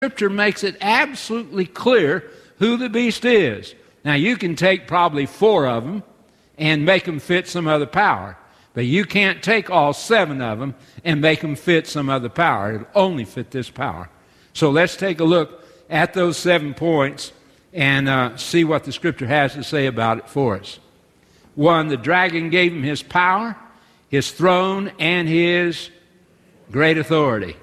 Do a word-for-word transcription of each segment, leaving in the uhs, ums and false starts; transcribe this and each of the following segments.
Scripture makes it absolutely clear who the beast is. Now, you can take probably four of them and make them fit some other power, but you can't take all seven of them and make them fit some other power. It'll only fit this power. So let's take a look at those seven points and uh, see what the Scripture has to say about it for us. One, the dragon gave him his power, his throne, and his great authority.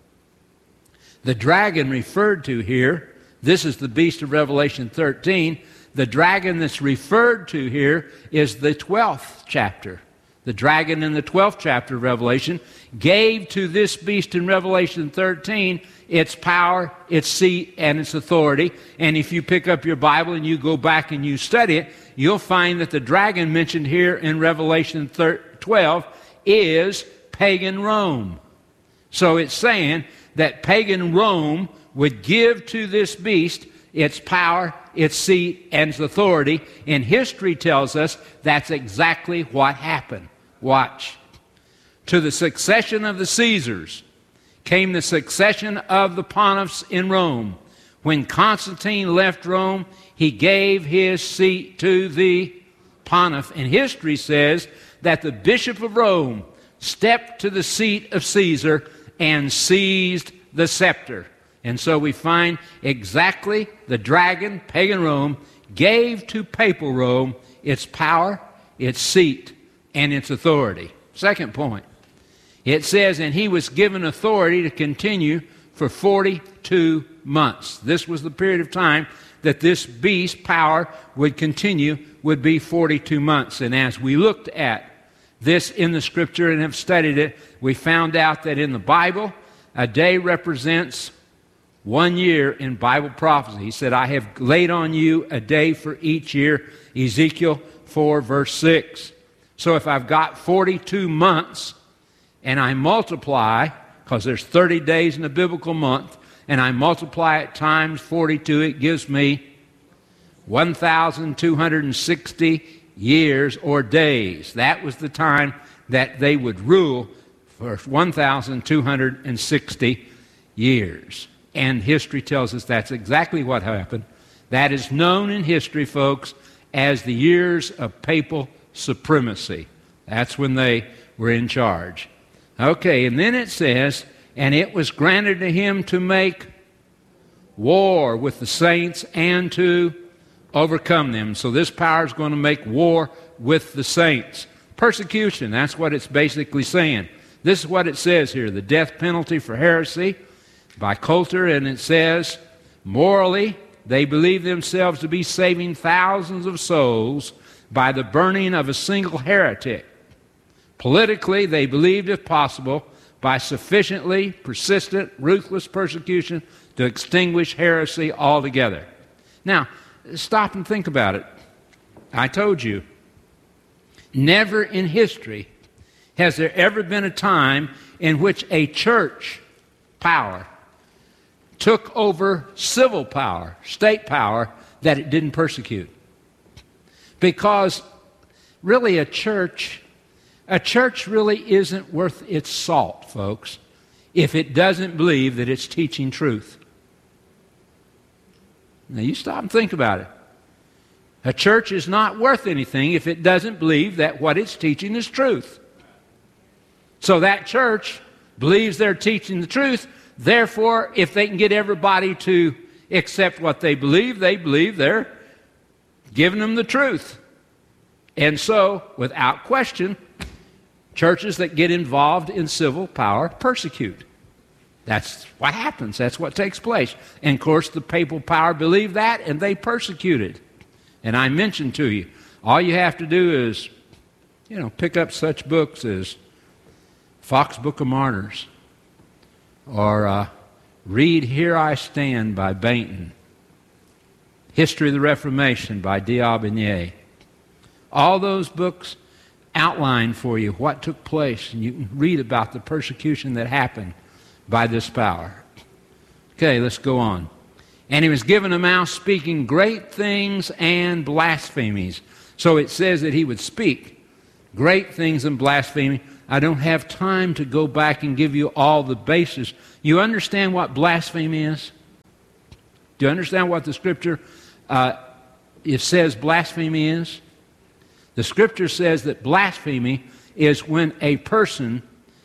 The dragon referred to here, this is the beast of Revelation thirteen. The dragon that's referred to here is the twelfth chapter. The dragon in the twelfth chapter of Revelation gave to this beast in Revelation thirteen its power, its seat, and its authority. And if you pick up your Bible and you go back and you study it, you'll find that the dragon mentioned here in Revelation twelve is pagan Rome. So it's saying that pagan Rome would give to this beast its power, its seat, and its authority. And history tells us that's exactly what happened. Watch. To the succession of the Caesars came the succession of the pontiffs in Rome. When Constantine left Rome, he gave his seat to the pontiff. And history says that the bishop of Rome stepped to the seat of Caesar and seized the scepter. And so we find exactly the dragon, pagan Rome, gave to papal Rome its power, its seat, and its authority. Second point, it says, and he was given authority to continue for forty-two months. This was the period of time that this beast's power would continue, would be forty-two months. And as we looked at this in the Scripture and have studied it, we found out that in the Bible, a day represents one year in Bible prophecy. He said, I have laid on you a day for each year, Ezekiel four, verse six. So if I've got forty-two months, and I multiply, because there's thirty days in a biblical month, and I multiply it times forty-two, it gives me one thousand two hundred sixty years or days. That was the time that they would rule for one thousand two hundred sixty years. And history tells us that's exactly what happened. That is known in history, folks, as the years of papal supremacy. That's when they were in charge. Okay, and then it says, and it was granted to him to make war with the saints and to overcome them. So this power is going to make war with the saints. Persecution, that's what it's basically saying. This is what it says here, the death penalty for heresy by Coulter, and it says, morally, they believe themselves to be saving thousands of souls by the burning of a single heretic. Politically, they believed, if possible, by sufficiently persistent, ruthless persecution to extinguish heresy altogether. Now, stop and think about it. I told you, never in history has there ever been a time in which a church power took over civil power, state power, that it didn't persecute. Because really a church, a church really isn't worth its salt, folks, if it doesn't believe that it's teaching truth. Now you stop and think about it. A church is not worth anything if it doesn't believe that what it's teaching is truth. So that church believes they're teaching the truth. Therefore, if they can get everybody to accept what they believe, they believe they're giving them the truth. And so, without question, churches that get involved in civil power persecute. That's what happens. That's what takes place. And of course, the papal power believed that, and they persecuted. And I mentioned to you, all you have to do is, you know, pick up such books as Fox Book of Martyrs, or uh, read Here I Stand by Bainton, History of the Reformation by D'Aubigné. All those books outline for you what took place, and you can read about the persecution that happened by this power. Okay, let's go on. And he was given a mouth speaking great things and blasphemies. So it says that he would speak great things and blasphemy. I don't have time to go back and give you all the basis. You understand what blasphemy is? Do you understand what the Scripture uh, it says blasphemy is? The Scripture says that blasphemy is when a person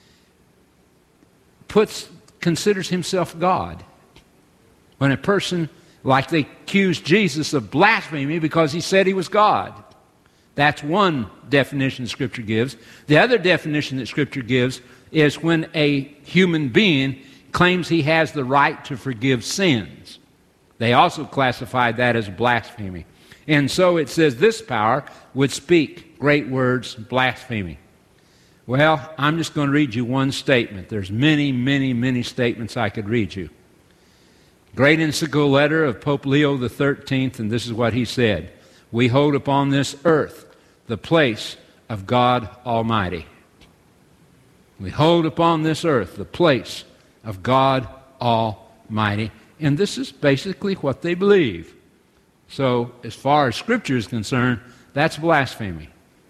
puts considers himself God. When a person, like they accused Jesus of blasphemy because he said he was God. That's one definition Scripture gives. The other definition that Scripture gives is when a human being claims he has the right to forgive sins. They also classified that as blasphemy. And so it says this power would speak great words, blasphemy. Well, I'm just going to read you one statement. There's many, many, many statements I could read you. Great encyclical letter of Pope Leo the thirteenth, and this is what he said. We hold upon this earth the place of God Almighty. We hold upon this earth the place of God Almighty. And this is basically what they believe. So, as far as Scripture is concerned, that's blasphemy.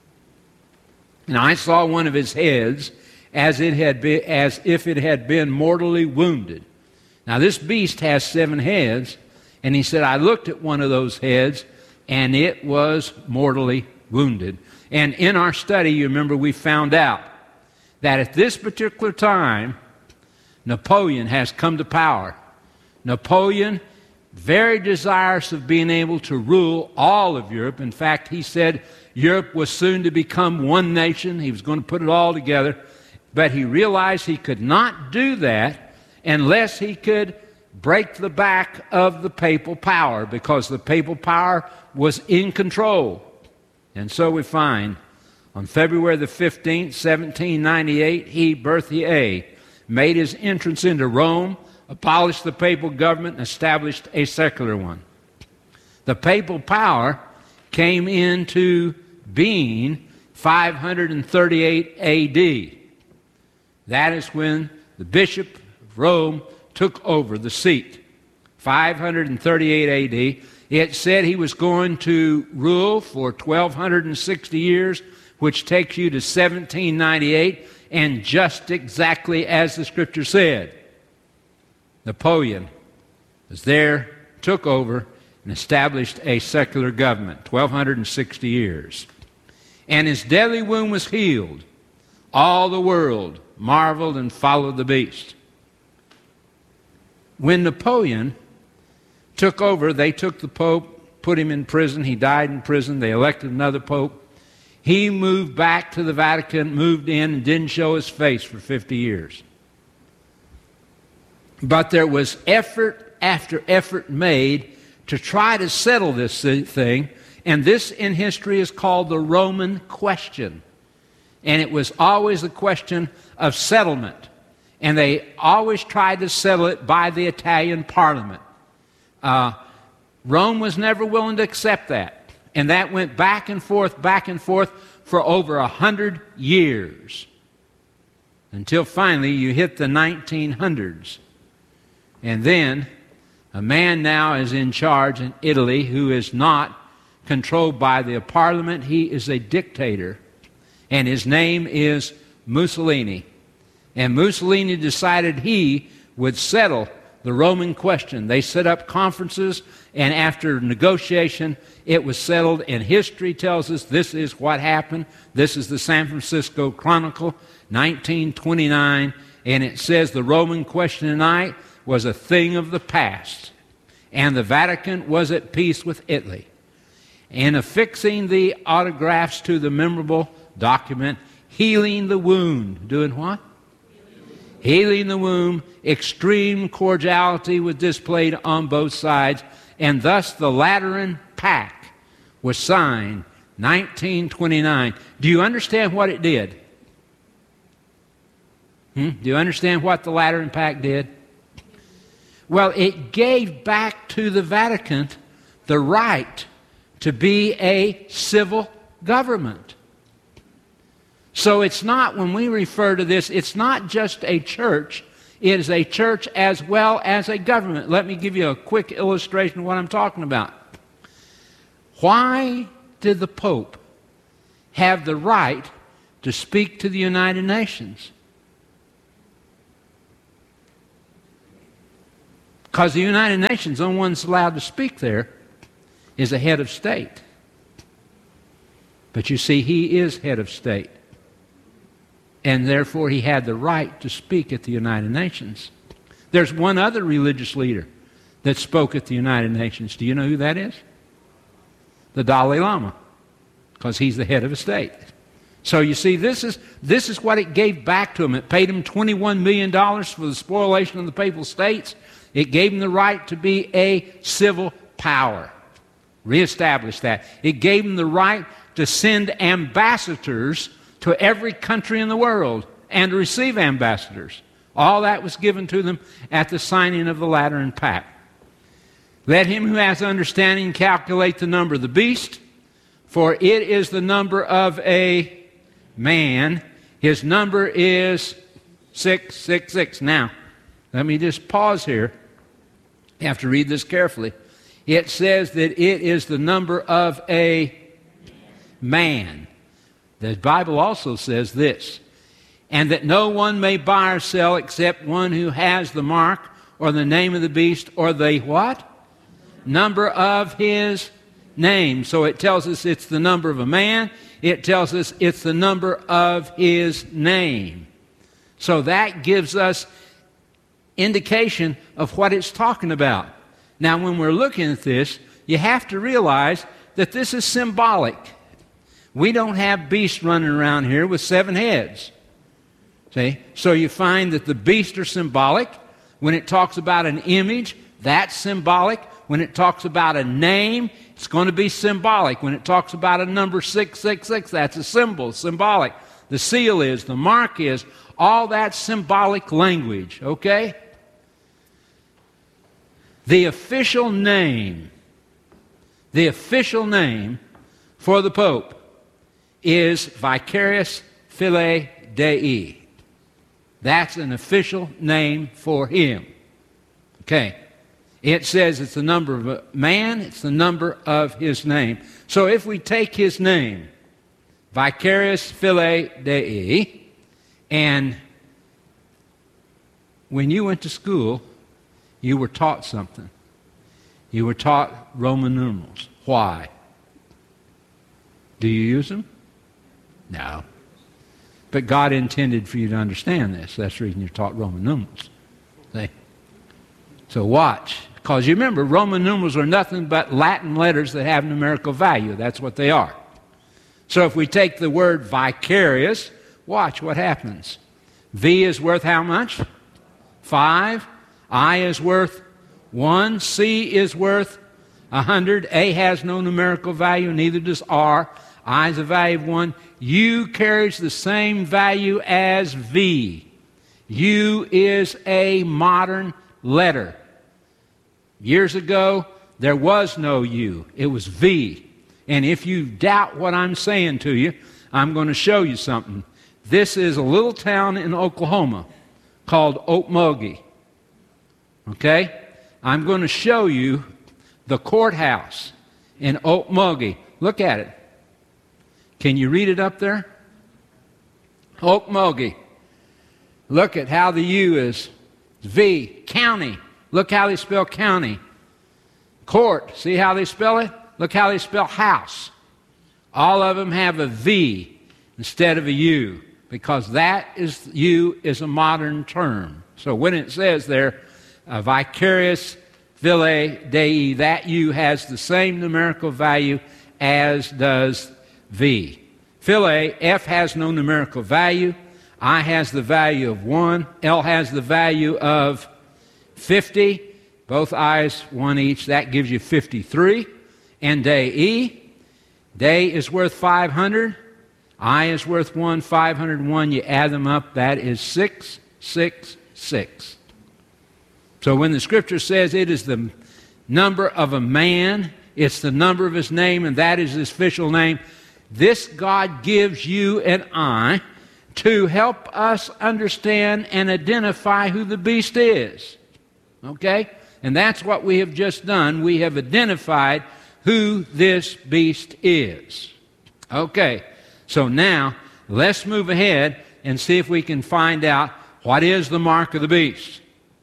And I saw one of his heads as it had been, as if it had been mortally wounded. Now, this beast has seven heads, and he said, I looked at one of those heads, and it was mortally wounded. And in our study, you remember, we found out that at this particular time, Napoleon has come to power. Napoleon, very desirous of being able to rule all of Europe. In fact, he said Europe was soon to become one nation. He was going to put it all together. But he realized he could not do that unless he could break the back of the papal power, because the papal power was in control. And so we find on February the fifteenth, seventeen ninety-eight, he, Berthier, made his entrance into Rome, abolished the papal government, and established a secular one. The papal power came into being five hundred thirty-eight A D. That is when the Bishop of Rome took over the seat. five hundred thirty-eight A D. It said he was going to rule for twelve sixty years, which takes you to seventeen ninety-eight, and just exactly as the Scripture said. Napoleon was there, took over, and established a secular government, twelve sixty years. And his deadly wound was healed. All the world marveled and followed the beast. When Napoleon took over, they took the Pope, put him in prison. He died in prison. They elected another Pope. He moved back to the Vatican, moved in, and didn't show his face for fifty years. But there was effort after effort made to try to settle this thing, and this in history is called the Roman question. And it was always a question of settlement, and they always tried to settle it by the Italian Parliament. Uh, Rome was never willing to accept that, and that went back and forth, back and forth for over a hundred years, until finally you hit the nineteen hundreds. And then a man now is in charge in Italy who is not controlled by the Parliament. He is a dictator, and his name is Mussolini. And Mussolini decided he would settle the Roman question. They set up conferences, and after negotiation, it was settled, and history tells us this is what happened. This is the San Francisco Chronicle, nineteen twenty-nine, and it says the Roman question tonight was a thing of the past, and the Vatican was at peace with Italy. And affixing the autographs to the memorable document, healing the wound. Doing what? Healing the wound. Extreme cordiality was displayed on both sides, and thus the Lateran Pact was signed nineteen twenty-nine. Do you understand what it did? Hmm? Do you understand what the Lateran Pact did? Well, it gave back to the Vatican the right to be a civil government. So it's not, when we refer to this, it's not just a church. It is a church as well as a government. Let me give you a quick illustration of what I'm talking about. Why did the Pope have the right to speak to the United Nations? Because the United Nations, the only one that's allowed to speak there is a head of state. But you see, he is head of state. And therefore, he had the right to speak at the United Nations. There's one other religious leader that spoke at the United Nations. Do you know who that is? The Dalai Lama, because he's the head of a state. So you see, this is, this is what it gave back to him. It paid him twenty-one million dollars for the spoliation of the Papal States. It gave him the right to be a civil power. Reestablished that. It gave him the right to send ambassadors to every country in the world and to receive ambassadors. All that was given to them at the signing of the Lateran Pact. Let him who has understanding calculate the number of the beast, for it is the number of a man. His number is six six six. Now, let me just pause here. You have to read this carefully. It says that it is the number of a man. The Bible also says this, and that no one may buy or sell except one who has the mark or the name of the beast or the what? Number of his name. So it tells us it's the number of a man. It tells us it's the number of his name. So that gives us indication of what it's talking about. Now, when we're looking at this, you have to realize that this is symbolic. We don't have beasts running around here with seven heads. See? So you find that the beasts are symbolic. When it talks about an image, that's symbolic. When it talks about a name, it's going to be symbolic. When it talks about a number six six six, that's a symbol, symbolic. The seal is, the mark is, all that symbolic language, okay? The official name, the official name for the Pope is Vicarius Filii Dei. That's an official name for him. Okay. It says it's the number of a man, it's the number of his name. So if we take his name, Vicarius Filii Dei, and when you went to school, you were taught something. You were taught Roman numerals. Why? Do you use them? No. But God intended for you to understand this. That's the reason you're taught Roman numerals. See? So watch. Because you remember, Roman numerals are nothing but Latin letters that have numerical value. That's what they are. So if we take the word vicarious, watch what happens. V is worth how much? Five. I is worth one. C is worth a hundred. A has no numerical value, neither does R. I is a value of one. U carries the same value as V. U is a modern letter. Years ago, there was no U. It was V. And if you doubt what I'm saying to you, I'm going to show you something. This is a little town in Oklahoma called Okmulgee. Okay? I'm going to show you the courthouse in Okmulgee. Look at it. Can you read it up there? Okmulgee. Look at how the U is V. County. Look how they spell county. Court. See how they spell it? Look how they spell house. All of them have a V instead of a U, because that is, U is a modern term. So when it says there, uh, Vicarius Filii Dei, that U has the same numerical value as does V. Filii, F has no numerical value. I has the value of one. L has the value of fifty. Both I's, one each. That gives you fifty-three. And Dei, Dei is worth five hundred. I is worth one, five hundred one. You add them up, that is six six six. So when the Scripture says it is the number of a man, it's the number of his name, and that is his official name, this God gives you and I to help us understand and identify who the beast is. Okay? And that's what we have just done. We have identified who this beast is. Okay. So now, let's move ahead and see if we can find out what is the mark of the beast.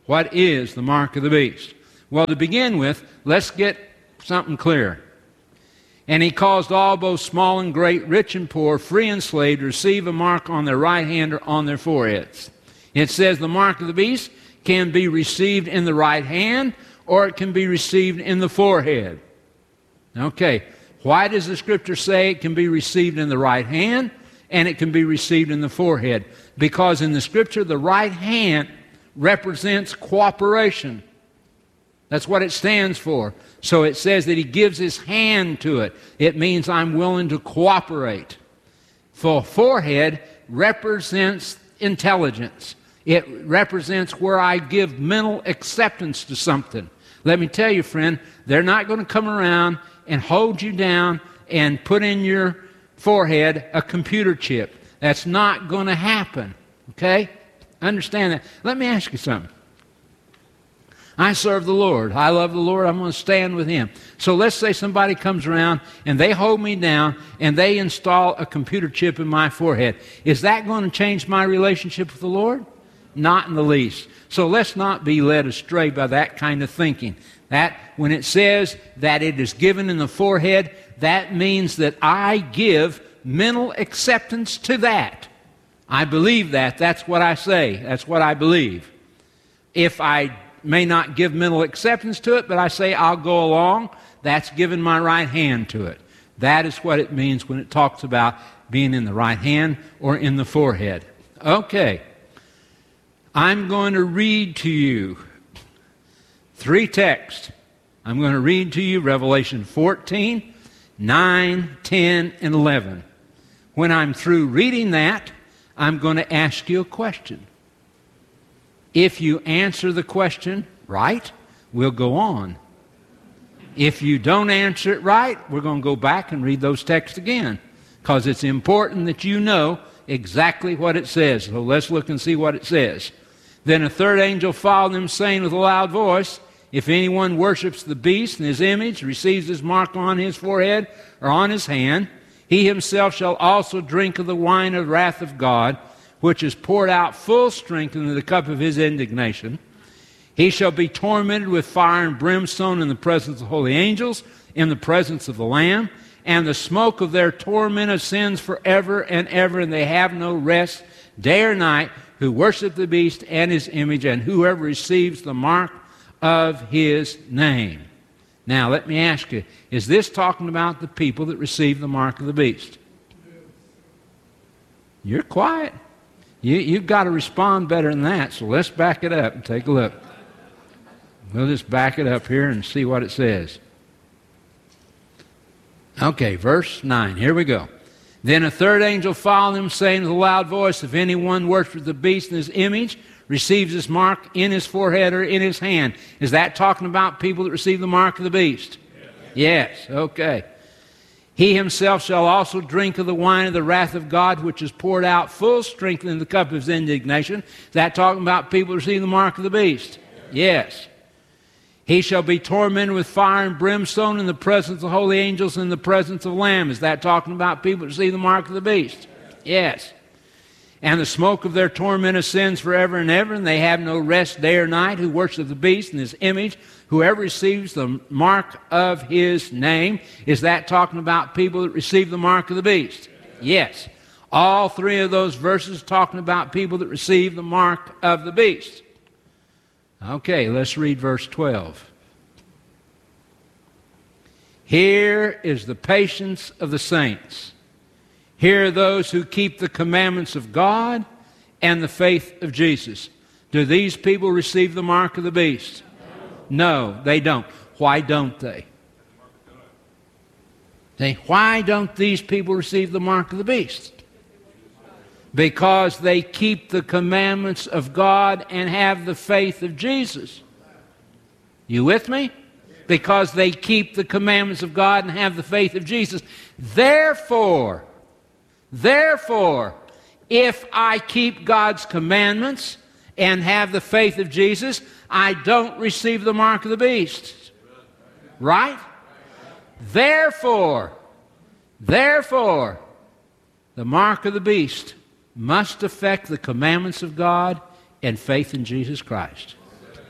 What is the mark of the beast? Well, to begin with, let's get something clear. And he caused all, both small and great, rich and poor, free and slave, to receive a mark on their right hand or on their foreheads. It says the mark of the beast can be received in the right hand, or it can be received in the forehead. Okay, why does the Scripture say it can be received in the right hand and it can be received in the forehead? Because in the Scripture, the right hand represents cooperation. That's what it stands for. So it says that he gives his hand to it. It means I'm willing to cooperate. For forehead represents intelligence. It represents where I give mental acceptance to something. Let me tell you, friend, they're not going to come around and hold you down and put in your forehead a computer chip. That's not going to happen. Okay? Understand that. Let me ask you something. I serve the Lord. I love the Lord. I'm going to stand with Him. So let's say somebody comes around and they hold me down and they install a computer chip in my forehead. Is that going to change my relationship with the Lord? Not in the least. So let's not be led astray by that kind of thinking. That when it says that it is given in the forehead, that means that I give mental acceptance to that. I believe that. That's what I say. That's what I believe. If I may not give mental acceptance to it, but I say I'll go along, that's giving my right hand to it. That is what it means when it talks about being in the right hand or in the forehead. Okay. I'm going to read to you three texts. I'm going to read to you Revelation fourteen, nine, ten, and eleven. When I'm through reading that, I'm going to ask you a question. If you answer the question right, we'll go on. If you don't answer it right, we're going to go back and read those texts again, because it's important that you know exactly what it says. So let's look and see what it says. Then a third angel followed them, saying with a loud voice, if anyone worships the beast and his image, receives his mark on his forehead or on his hand, he himself shall also drink of the wine of the wrath of God, which is poured out full strength into the cup of his indignation. He shall be tormented with fire and brimstone in the presence of holy angels, in the presence of the Lamb, and the smoke of their torment ascends forever and ever, and they have no rest day or night, who worship the beast and his image, and whoever receives the mark of his name. Now, let me ask you, is this talking about the people that receive the mark of the beast? You're quiet. You, you've got to respond better than that, so let's back it up and take a look. We'll just back it up here and see what it says. Okay, verse nine, here we go. Then a third angel followed him, saying with a loud voice, if anyone worships the beast in his image, receives his mark in his forehead or in his hand. Is that talking about people that receive the mark of the beast? Yes, yes, okay. He himself shall also drink of the wine of the wrath of God, which is poured out full strength in the cup of his indignation. Is that talking about people that receive the mark of the beast? Yes. He shall be tormented with fire and brimstone in the presence of holy angels and in the presence of the Lamb. Is that talking about people that receive the mark of the beast? Yes. And the smoke of their torment ascends forever and ever, and they have no rest day or night, who worship the beast and his image. Whoever receives the mark of his name. Is that talking about people that receive the mark of the beast? Yes. All three of those verses talking about people that receive the mark of the beast. Okay, let's read verse twelve. Here is the patience of the saints. Here are those who keep the commandments of God and the faith of Jesus. Do these people receive the mark of the beast? No, they don't. Why don't they? They why don't these people receive the mark of the beast? Because they keep the commandments of God and have the faith of Jesus. You with me? Because they keep the commandments of God and have the faith of Jesus. Therefore, therefore, if I keep God's commandments and have the faith of Jesus, I don't receive the mark of the beast. Right? Therefore, therefore, the mark of the beast must affect the commandments of God and faith in Jesus Christ.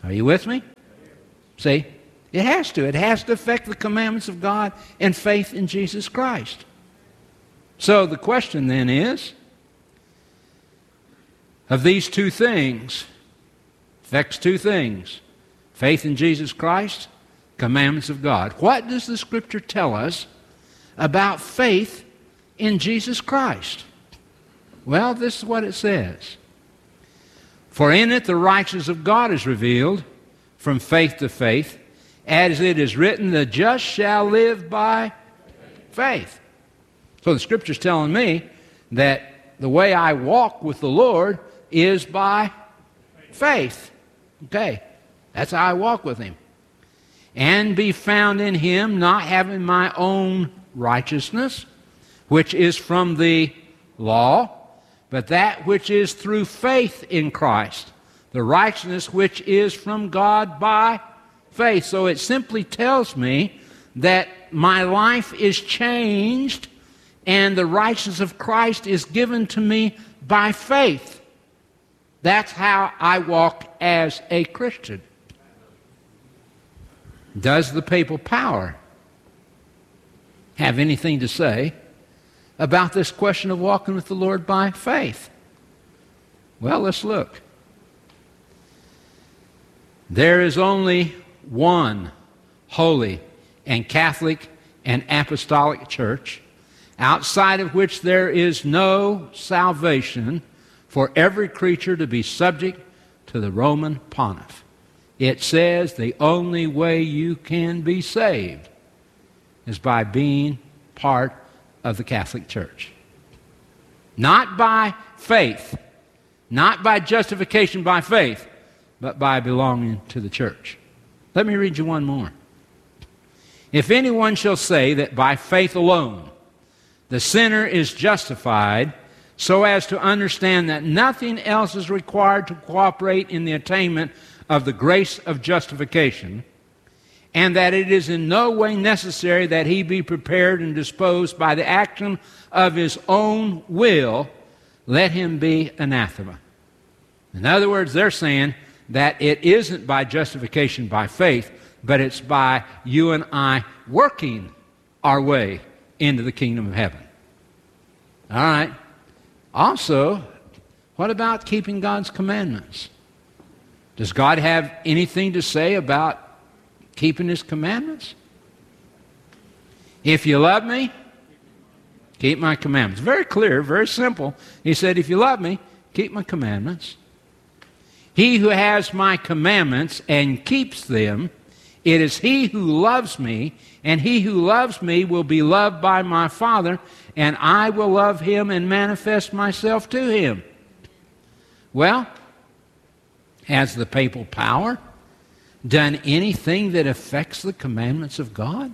Are you with me? See, it has to. It has to affect the commandments of God and faith in Jesus Christ. So the question then is, of these two things, affects two things, faith in Jesus Christ, commandments of God. What does the Scripture tell us about faith in Jesus Christ? Well, this is what it says. For in it the righteousness of God is revealed from faith to faith, as it is written, the just shall live by faith. So the Scripture's telling me that the way I walk with the Lord is by faith. Okay, that's how I walk with Him. And be found in Him, not having my own righteousness, which is from the law, but that which is through faith in Christ, the righteousness which is from God by faith. So it simply tells me that my life is changed and the righteousness of Christ is given to me by faith. That's how I walk as a Christian. Does the papal power have anything to say about this question of walking with the Lord by faith? Well, let's look. There is only one holy and Catholic and apostolic church, outside of which there is no salvation for every creature to be subject to the Roman Pontiff. It says the only way you can be saved is by being part of the Catholic Church. Not by faith, not by justification by faith, but by belonging to the church. Let me read you one more. If anyone shall say that by faith alone the sinner is justified, so as to understand that nothing else is required to cooperate in the attainment of the grace of justification, and that it is in no way necessary that he be prepared and disposed by the action of his own will, let him be anathema. In other words, they're saying that it isn't by justification by faith, but it's by you and I working our way into the kingdom of heaven. All right. Also, what about keeping God's commandments? Does God have anything to say about keeping His commandments? If you love me, keep my commandments. Very clear, very simple. He said, if you love me, keep my commandments. He who has my commandments and keeps them, it is he who loves me, and he who loves me will be loved by my Father, and I will love him and manifest myself to him. Well, has the papal power done anything that affects the commandments of God?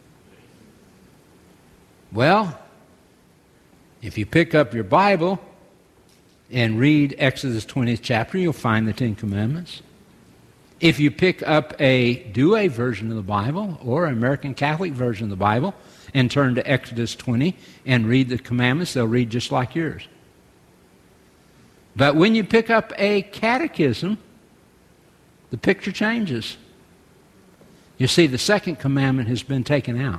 Well, if you pick up your Bible and read Exodus twentieth chapter, you'll find the Ten Commandments. If you pick up a Douay version of the Bible or an American Catholic version of the Bible and turn to Exodus twenty and read the commandments, they'll read just like yours. But when you pick up a catechism, the picture changes. You see, the second commandment has been taken out.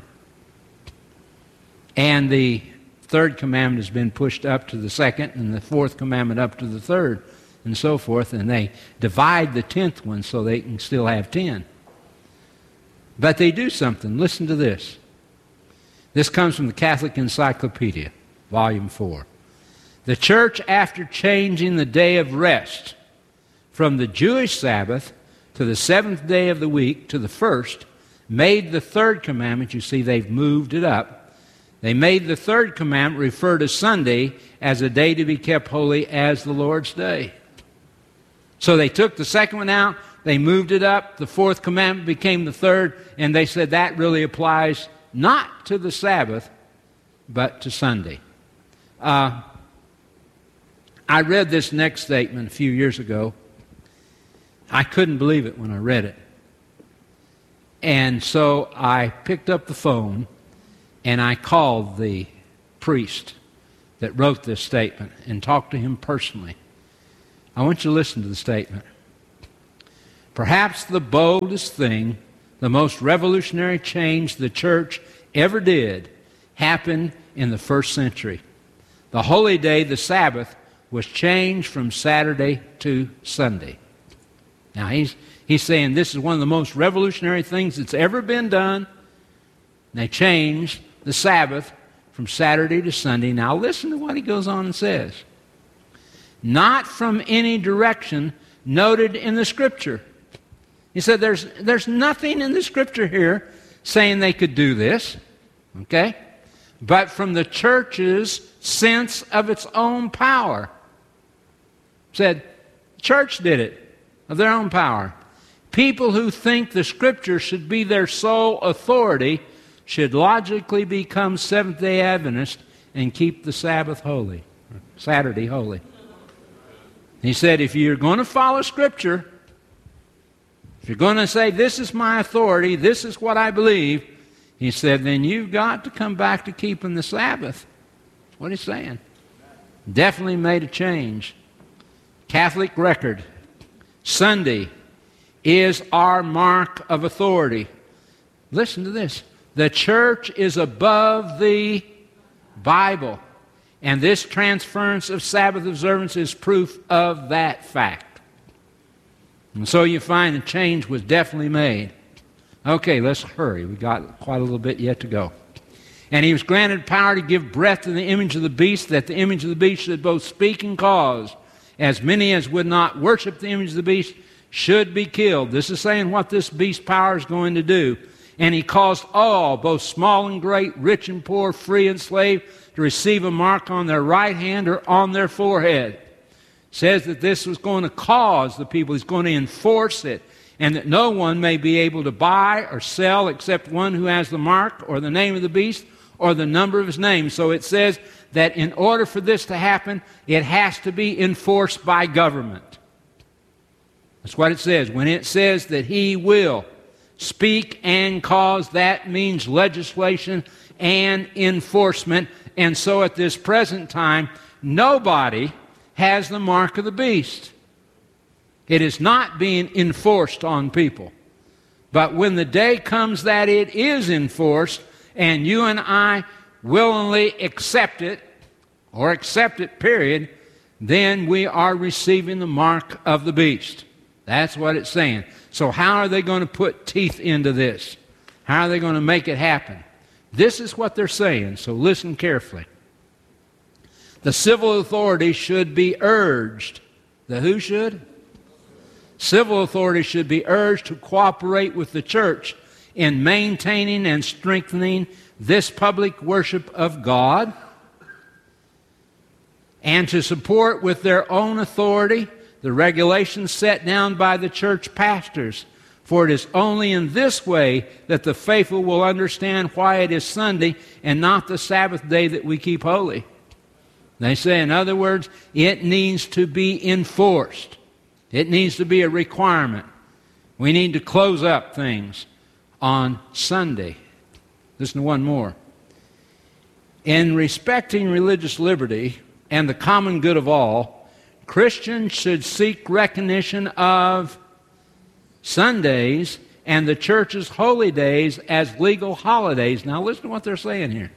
And the third commandment has been pushed up to the second, and the fourth commandment up to the third, and so forth. And they divide the tenth one so they can still have ten. But they do something. Listen to this. This comes from the Catholic Encyclopedia, Volume four. The church, after changing the day of rest from the Jewish Sabbath to the seventh day of the week to the first, made the third commandment, you see they've moved it up, they made the third commandment refer to Sunday as a day to be kept holy as the Lord's day. So they took the second one out, they moved it up, the fourth commandment became the third, and they said that really applies not to the Sabbath, but to Sunday. Uh, I read this next statement a few years ago. I couldn't believe it when I read it. And so I picked up the phone and I called the priest that wrote this statement and talked to him personally. I want you to listen to the statement. Perhaps the boldest thing, the most revolutionary change the church ever did, happened in the first century. The holy day, the Sabbath, was changed from Saturday to Sunday. Now, he's, he's saying this is one of the most revolutionary things that's ever been done. And they changed the Sabbath from Saturday to Sunday. Now, listen to what he goes on and says. Not from any direction noted in the Scripture. He said there's, there's nothing in the Scripture here saying they could do this, okay? But from the church's sense of its own power. Said, church did it, of their own power. People who think the Scripture should be their sole authority should logically become Seventh-day Adventists and keep the Sabbath holy, Saturday holy. He said, if you're going to follow Scripture, if you're going to say, this is my authority, this is what I believe, he said, then you've got to come back to keeping the Sabbath. That's what he's saying. Definitely made a change. Catholic record. Sunday is our mark of authority. Listen to this. The church is above the Bible. And this transference of Sabbath observance is proof of that fact. And so you find the change was definitely made. Okay, let's hurry. We've got quite a little bit yet to go. And he was granted power to give breath to the image of the beast, that the image of the beast should both speak and cause. As many as would not worship the image of the beast should be killed. This is saying what this beast power is going to do. And he caused all, both small and great, rich and poor, free and slave, to receive a mark on their right hand or on their forehead. It says that this was going to cause the people, he's going to enforce it, and that no one may be able to buy or sell except one who has the mark or the name of the beast or the number of his name. So it says that in order for this to happen, it has to be enforced by government. That's what it says. When it says that he will speak and cause, that means legislation and enforcement. And so at this present time, nobody has the mark of the beast. It is not being enforced on people. But when the day comes that it is enforced, and you and I willingly accept it, or accept it, period, then we are receiving the mark of the beast. That's what it's saying. So how are they going to put teeth into this? How are they going to make it happen? This is what they're saying, so listen carefully. The civil authority should be urged. The who should? Civil authority should be urged to cooperate with the church in maintaining and strengthening this public worship of God, and to support with their own authority the regulations set down by the church pastors. For it is only in this way that the faithful will understand why it is Sunday and not the Sabbath day that we keep holy. They say, in other words, it needs to be enforced. It needs to be a requirement. We need to close up things on Sunday. Listen to one more. In respecting religious liberty and the common good of all, Christians should seek recognition of Sundays and the church's holy days as legal holidays. Now listen to what they're saying here.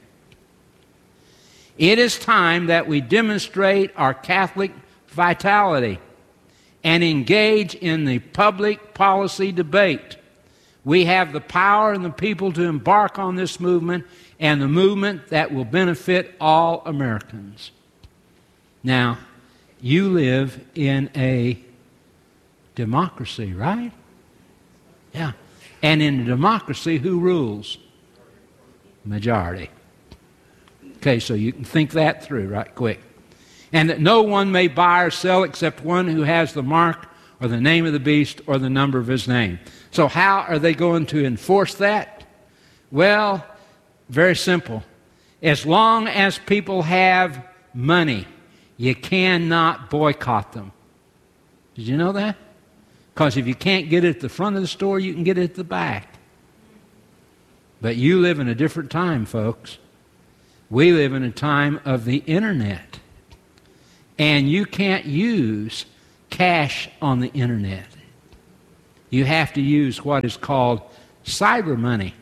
It is time that we demonstrate our Catholic vitality and engage in the public policy debate. We have the power and the people to embark on this movement, and the movement that will benefit all Americans. Now, you live in a democracy, right? Yeah. And in a democracy, who rules? Majority. Okay, so you can think that through right quick. And that no one may buy or sell except one who has the mark or the name of the beast or the number of his name. So how are they going to enforce that? Well, very simple. As long as people have money, you cannot boycott them. Did you know that? Because if you can't get it at the front of the store, you can get it at the back. But you live in a different time, folks. We live in a time of the internet. And you can't use cash on the internet. You have to use what is called cyber money.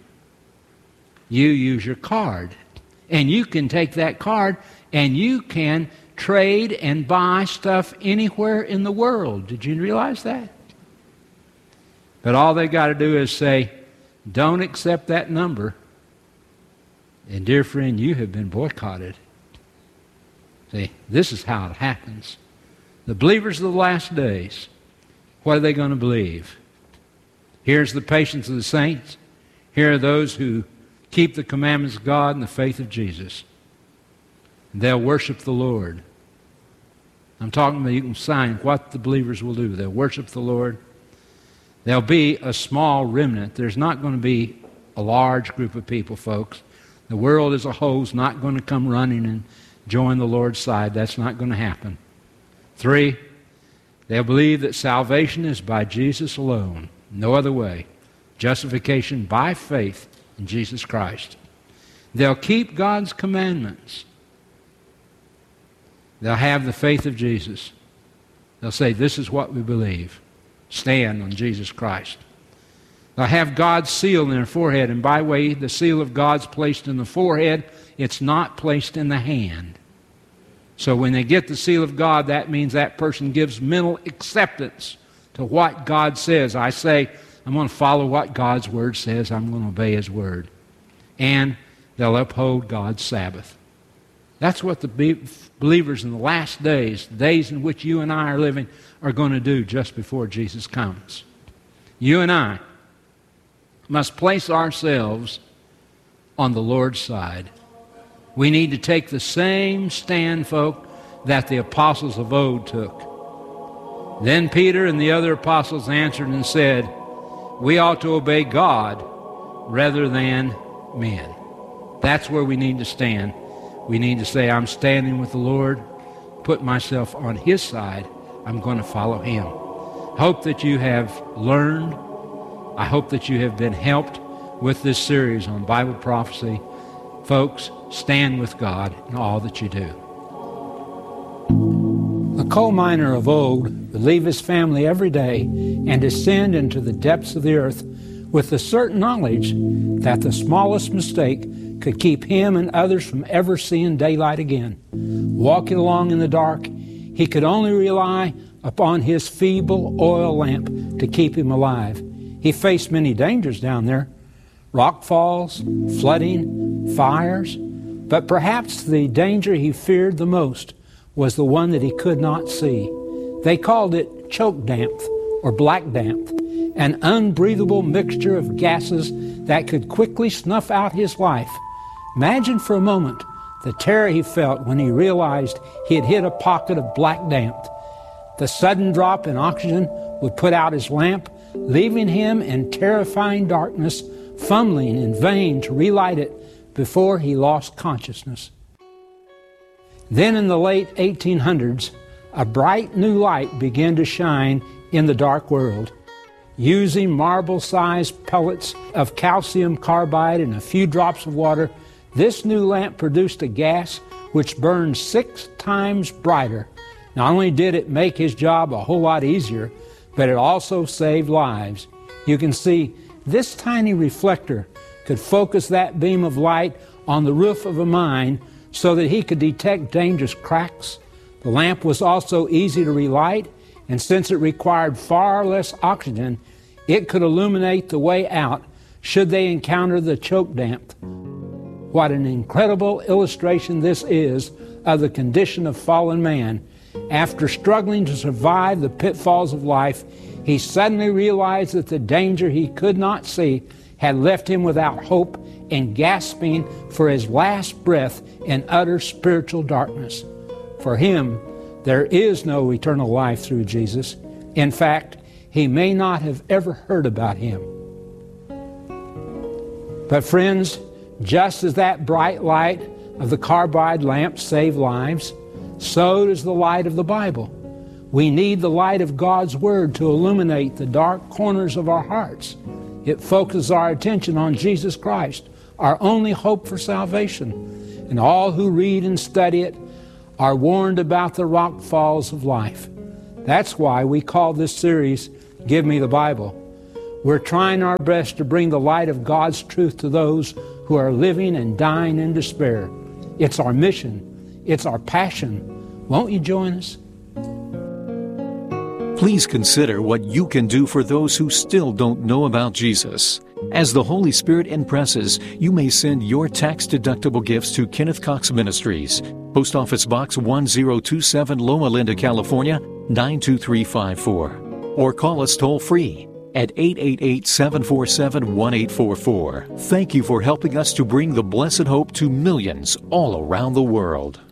You use your card. And you can take that card and you can trade and buy stuff anywhere in the world. Did you realize that? But all they got to do is say, don't accept that number. And dear friend, you have been boycotted. See, this is how it happens. The believers of the last days, what are they going to believe? Here's the patience of the saints. Here are those who keep the commandments of God and the faith of Jesus. And they'll worship the Lord. I'm talking about, you can sign what the believers will do. They'll worship the Lord. There'll be a small remnant. There's not going to be a large group of people, folks. The world as a whole is not going to come running and join the Lord's side. That's not going to happen. Three, they'll believe that salvation is by Jesus alone, no other way. Justification by faith in Jesus Christ. They'll keep God's commandments. They'll have the faith of Jesus. They'll say, this is what we believe. Stand on Jesus Christ. They'll have God's seal in their forehead, and by the way, the seal of God's placed in the forehead. It's not placed in the hand. So when they get the seal of God, that means that person gives mental acceptance to what God says. I say, I'm going to follow what God's Word says. I'm going to obey His Word. And they'll uphold God's Sabbath. That's what the believers in the last days, the days in which you and I are living, are going to do just before Jesus comes. You and I must place ourselves on the Lord's side. We need to take the same stand, folk, that the apostles of old took. Then Peter and the other apostles answered and said, we ought to obey God rather than men. That's where we need to stand. We need to say, I'm standing with the Lord, put myself on His side. I'm going to follow Him. Hope that you have learned. I hope that you have been helped with this series on Bible prophecy. Folks, stand with God in all that you do. The coal miner of old would leave his family every day and descend into the depths of the earth with the certain knowledge that the smallest mistake could keep him and others from ever seeing daylight again. Walking along in the dark, he could only rely upon his feeble oil lamp to keep him alive. He faced many dangers down there, rock falls, flooding, fires, but perhaps the danger he feared the most was the one that he could not see. They called it choke damp or black damp, an unbreathable mixture of gases that could quickly snuff out his life. Imagine for a moment the terror he felt when he realized he had hit a pocket of black damp. The sudden drop in oxygen would put out his lamp, leaving him in terrifying darkness, fumbling in vain to relight it before he lost consciousness. Then in the late eighteen hundreds, a bright new light began to shine in the dark world. Using marble-sized pellets of calcium carbide and a few drops of water, this new lamp produced a gas which burned six times brighter. Not only did it make his job a whole lot easier, but it also saved lives. You can see this tiny reflector could focus that beam of light on the roof of a mine so that he could detect dangerous cracks. The lamp was also easy to relight, and since it required far less oxygen, it could illuminate the way out should they encounter the choke damp. What an incredible illustration this is of the condition of fallen man. After struggling to survive the pitfalls of life, he suddenly realized that the danger he could not see had left him without hope and gasping for his last breath in utter spiritual darkness. For him, there is no eternal life through Jesus. In fact, he may not have ever heard about Him. But friends, just as that bright light of the carbide lamp saved lives, so does the light of the Bible. We need the light of God's Word to illuminate the dark corners of our hearts. It focuses our attention on Jesus Christ, our only hope for salvation. And all who read and study it are warned about the rock falls of life. That's why we call this series, Give Me the Bible. We're trying our best to bring the light of God's truth to those who are living and dying in despair. It's our mission. It's our passion. Won't you join us? Please consider what you can do for those who still don't know about Jesus. As the Holy Spirit impresses, you may send your tax-deductible gifts to Kenneth Cox Ministries, Post Office Box one zero two seven, Loma Linda, California, nine two three five four. Or call us toll-free at eight eight eight, seven four seven, one eight four four. Thank you for helping us to bring the blessed hope to millions all around the world.